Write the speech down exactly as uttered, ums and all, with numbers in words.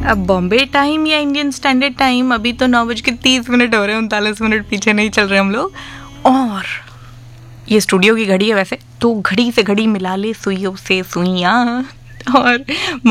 अब बॉम्बे टाइम या Indian standard time, अभी तो नौ बज के तीस मिनट हो रहे हैं, उनतालीस मिनट पीछे नहीं चल रहे हम लोग। और ये स्टूडियो की घड़ी है वैसे, तो घड़ी से घड़ी मिला ले सुइयों से सुइयाँ, और